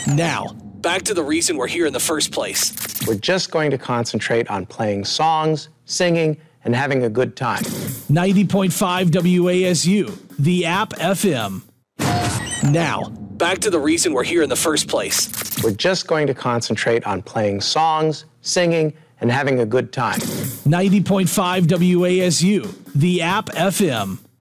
Now, back to the reason we're here in the first place. We're just going to concentrate on playing songs, singing, and having a good time. 90.5 WASU, the App FM. Now, back to the reason we're here in the first place. We're just going to concentrate on playing songs, singing, and having a good time. 90.5 WASU, the App FM.